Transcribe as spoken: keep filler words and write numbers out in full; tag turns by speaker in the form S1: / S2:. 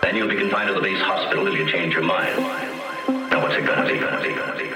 S1: Then you'll be confined to the base hospital till you change your mind. Now what's it gonna be, gonna be, gonna be?